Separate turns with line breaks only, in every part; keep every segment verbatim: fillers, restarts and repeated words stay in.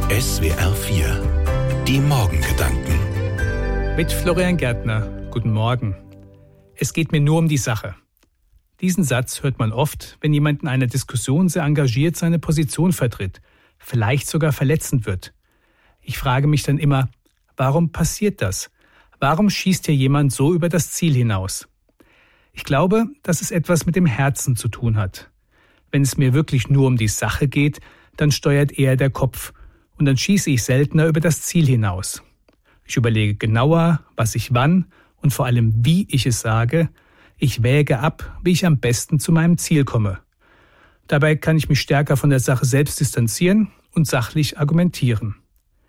S W R vier. Die Morgengedanken.
Mit Florian Gärtner. Guten Morgen. Es geht mir nur um die Sache. Diesen Satz hört man oft, wenn jemand in einer Diskussion sehr engagiert seine Position vertritt, vielleicht sogar verletzend wird. Ich frage mich dann immer, warum passiert das? Warum schießt hier jemand so über das Ziel hinaus? Ich glaube, dass es etwas mit dem Herzen zu tun hat. Wenn es mir wirklich nur um die Sache geht, dann steuert eher der Kopf und dann schieße ich seltener über das Ziel hinaus. Ich überlege genauer, was ich wann und vor allem wie ich es sage. Ich wäge ab, wie ich am besten zu meinem Ziel komme. Dabei kann ich mich stärker von der Sache selbst distanzieren und sachlich argumentieren.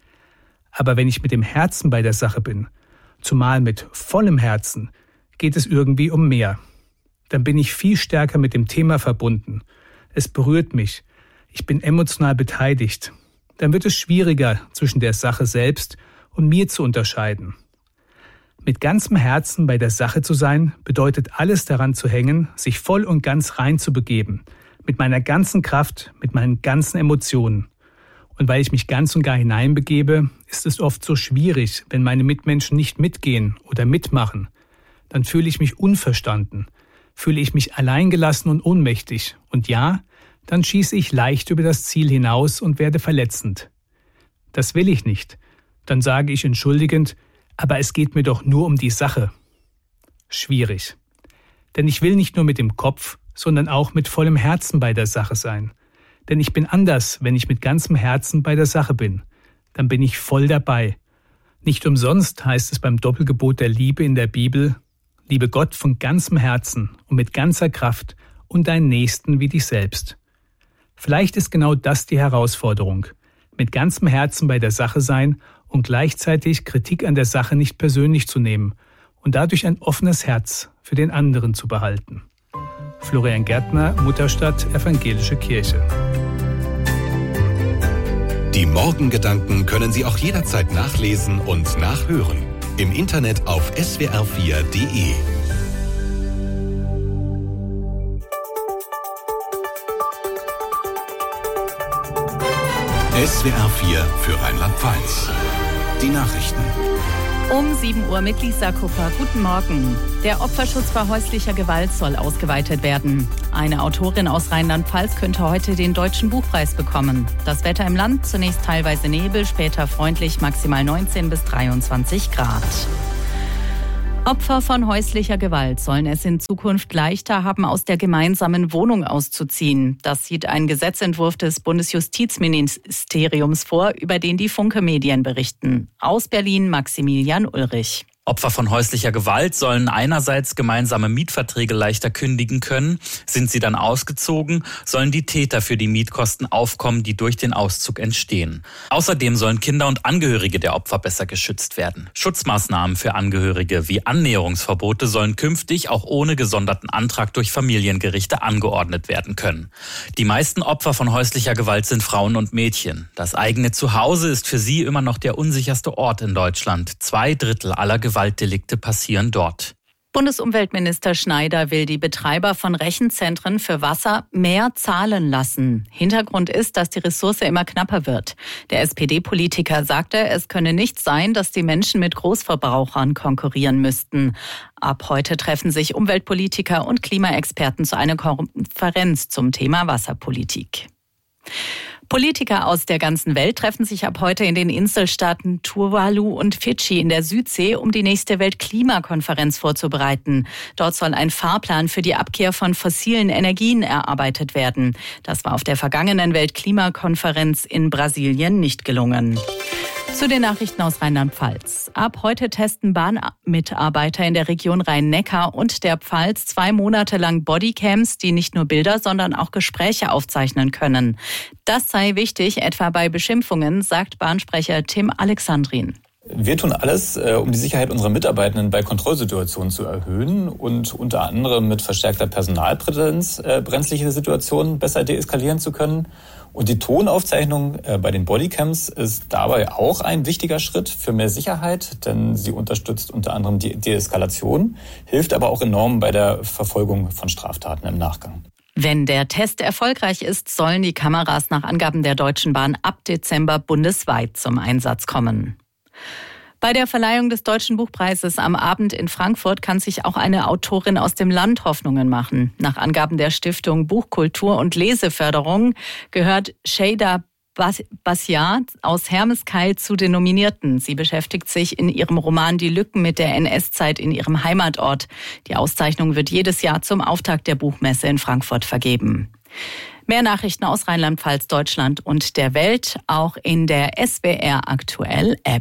Aber wenn ich mit dem Herzen bei der Sache bin, zumal mit vollem Herzen, geht es irgendwie um mehr. Dann bin ich viel stärker mit dem Thema verbunden. Es berührt mich. Ich bin emotional beteiligt. Dann wird es schwieriger, zwischen der Sache selbst und mir zu unterscheiden. Mit ganzem Herzen bei der Sache zu sein, bedeutet alles daran zu hängen, sich voll und ganz reinzubegeben. Mit meiner ganzen Kraft, mit meinen ganzen Emotionen. Und weil ich mich ganz und gar hineinbegebe, ist es oft so schwierig, wenn meine Mitmenschen nicht mitgehen oder mitmachen. Dann fühle ich mich unverstanden, fühle ich mich alleingelassen und ohnmächtig. Und ja, dann schieße ich leicht über das Ziel hinaus und werde verletzend. Das will ich nicht. Dann sage ich entschuldigend, aber es geht mir doch nur um die Sache. Schwierig. Denn ich will nicht nur mit dem Kopf, sondern auch mit vollem Herzen bei der Sache sein. Denn ich bin anders, wenn ich mit ganzem Herzen bei der Sache bin. Dann bin ich voll dabei. Nicht umsonst heißt es beim Doppelgebot der Liebe in der Bibel, liebe Gott von ganzem Herzen und mit ganzer Kraft und deinen Nächsten wie dich selbst. Vielleicht ist genau das die Herausforderung. Mit ganzem Herzen bei der Sache sein und gleichzeitig Kritik an der Sache nicht persönlich zu nehmen und dadurch ein offenes Herz für den anderen zu behalten. Florian Gärtner, Mutterstadt Evangelische Kirche.
Die Morgengedanken können Sie auch jederzeit nachlesen und nachhören. Im Internet auf S W R vier Punkt de. S W R vier für Rheinland-Pfalz. Die Nachrichten.
Um sieben Uhr mit Lisa Kupper. Guten Morgen. Der Opferschutz bei häuslicher Gewalt soll ausgeweitet werden. Eine Autorin aus Rheinland-Pfalz könnte heute den Deutschen Buchpreis bekommen. Das Wetter im Land, zunächst teilweise Nebel, später freundlich, maximal neunzehn bis dreiundzwanzig Grad. Opfer von häuslicher Gewalt sollen es in Zukunft leichter haben, aus der gemeinsamen Wohnung auszuziehen. Das sieht ein Gesetzentwurf des Bundesjustizministeriums vor, über den die Funke-Medien berichten. Aus Berlin Maximilian Ulrich.
Opfer von häuslicher Gewalt sollen einerseits gemeinsame Mietverträge leichter kündigen können. Sind sie dann ausgezogen, sollen die Täter für die Mietkosten aufkommen, die durch den Auszug entstehen. Außerdem sollen Kinder und Angehörige der Opfer besser geschützt werden. Schutzmaßnahmen für Angehörige wie Annäherungsverbote sollen künftig auch ohne gesonderten Antrag durch Familiengerichte angeordnet werden können. Die meisten Opfer von häuslicher Gewalt sind Frauen und Mädchen. Das eigene Zuhause ist für sie immer noch der unsicherste Ort in Deutschland. Zwei Drittel aller Gewalt Gewaltdelikte passieren dort.
Bundesumweltminister Schneider will die Betreiber von Rechenzentren für Wasser mehr zahlen lassen. Hintergrund ist, dass die Ressource immer knapper wird. Der S P D-Politiker sagte, es könne nicht sein, dass die Menschen mit Großverbrauchern konkurrieren müssten. Ab heute treffen sich Umweltpolitiker und Klimaexperten zu einer Konferenz zum Thema Wasserpolitik. Politiker aus der ganzen Welt treffen sich ab heute in den Inselstaaten Tuvalu und Fidschi in der Südsee, um die nächste Weltklimakonferenz vorzubereiten. Dort soll ein Fahrplan für die Abkehr von fossilen Energien erarbeitet werden. Das war auf der vergangenen Weltklimakonferenz in Brasilien nicht gelungen. Zu den Nachrichten aus Rheinland-Pfalz. Ab heute testen Bahnmitarbeiter in der Region Rhein-Neckar und der Pfalz zwei Monate lang Bodycams, die nicht nur Bilder, sondern auch Gespräche aufzeichnen können. Das sei wichtig, etwa bei Beschimpfungen, sagt Bahnsprecher Tim Alexandrin.
Wir tun alles, um die Sicherheit unserer Mitarbeitenden bei Kontrollsituationen zu erhöhen und unter anderem mit verstärkter Personalpräsenz brenzliche Situationen besser deeskalieren zu können. Und die Tonaufzeichnung bei den Bodycams ist dabei auch ein wichtiger Schritt für mehr Sicherheit, denn sie unterstützt unter anderem die Deeskalation, hilft aber auch enorm bei der Verfolgung von Straftaten im Nachgang.
Wenn der Test erfolgreich ist, sollen die Kameras nach Angaben der Deutschen Bahn ab Dezember bundesweit zum Einsatz kommen. Bei der Verleihung des Deutschen Buchpreises am Abend in Frankfurt kann sich auch eine Autorin aus dem Land Hoffnungen machen. Nach Angaben der Stiftung Buchkultur und Leseförderung gehört Şeyda Basyar aus Hermeskeil zu den Nominierten. Sie beschäftigt sich in ihrem Roman Die Lücken mit der N S-Zeit in ihrem Heimatort. Die Auszeichnung wird jedes Jahr zum Auftakt der Buchmesse in Frankfurt vergeben. Mehr Nachrichten aus Rheinland-Pfalz, Deutschland und der Welt, auch in der S W R Aktuell App.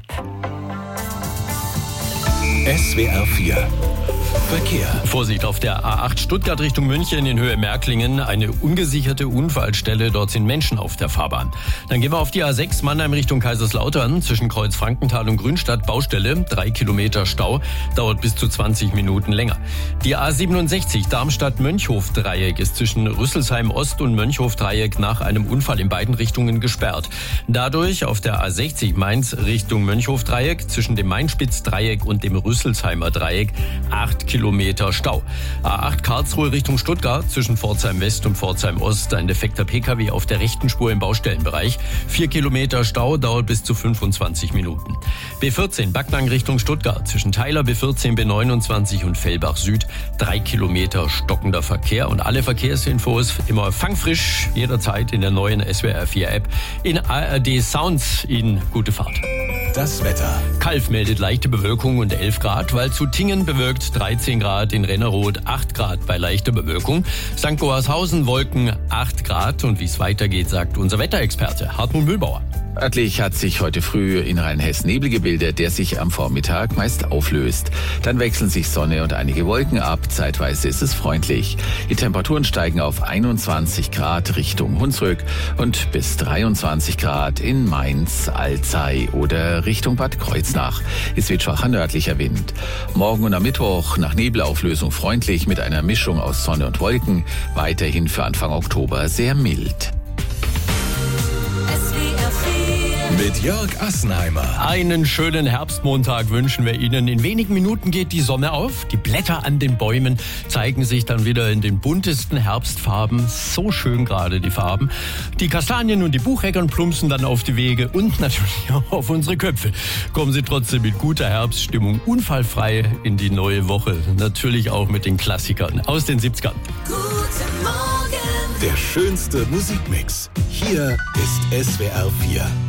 S W R vier Verkehr.
Vorsicht auf der A acht Stuttgart Richtung München in Höhe Merklingen. Eine ungesicherte Unfallstelle. Dort sind Menschen auf der Fahrbahn. Dann gehen wir auf die A sechs Mannheim Richtung Kaiserslautern. Zwischen Kreuz Frankenthal und Grünstadt Baustelle. Drei Kilometer Stau. Dauert bis zu zwanzig Minuten länger. Die A siebenundsechzig Darmstadt-Mönchhof-Dreieck ist zwischen Rüsselsheim Ost und Mönchhof-Dreieck nach einem Unfall in beiden Richtungen gesperrt. Dadurch auf der A sechzig Mainz Richtung Mönchhof-Dreieck zwischen dem Mainspitz-Dreieck und dem Rüsselsheimer Dreieck acht Kilometer Stau. A acht Karlsruhe Richtung Stuttgart zwischen Pforzheim West und Pforzheim Ost. Ein defekter Pkw auf der rechten Spur im Baustellenbereich. vier Kilometer Stau, dauert bis zu fünfundzwanzig Minuten. B vierzehn Backnang Richtung Stuttgart zwischen Theiler B vierzehn B neunundzwanzig und Fellbach Süd. drei Kilometer stockender Verkehr. Und alle Verkehrsinfos immer fangfrisch, jederzeit in der neuen S W R vier App. In A R D Sounds. Ihnen gute Fahrt.
Das Wetter.
Kalf meldet leichte Bewölkung und elf Grad, weil zu Tingen bewölkt dreizehn Grad, in Rennerod acht Grad bei leichter Bewölkung. Sankt Goarshausen Wolken acht Grad und wie es weitergeht, sagt unser Wetterexperte Hartmut Mühlbauer.
Örtlich hat sich heute früh in Rheinhessen Nebel gebildet, der sich am Vormittag meist auflöst. Dann wechseln sich Sonne und einige Wolken ab. Zeitweise ist es freundlich. Die Temperaturen steigen auf einundzwanzig Grad Richtung Hunsrück und bis dreiundzwanzig Grad in Mainz, Alzey oder Richtung Bad Kreuznach. Es wird schwacher nördlicher Wind. Morgen und am Mittwoch nach Nebelauflösung freundlich mit einer Mischung aus Sonne und Wolken. Weiterhin für Anfang Oktober sehr mild.
Mit Jörg Assenheimer.
Einen schönen Herbstmontag wünschen wir Ihnen. In wenigen Minuten geht die Sonne auf. Die Blätter an den Bäumen zeigen sich dann wieder in den buntesten Herbstfarben. So schön gerade die Farben. Die Kastanien und die Bucheckern plumpsen dann auf die Wege und natürlich auch auf unsere Köpfe. Kommen Sie trotzdem mit guter Herbststimmung unfallfrei in die neue Woche. Natürlich auch mit den Klassikern aus den siebzigern.
Guten Morgen. Der schönste Musikmix. Hier ist S W R vier.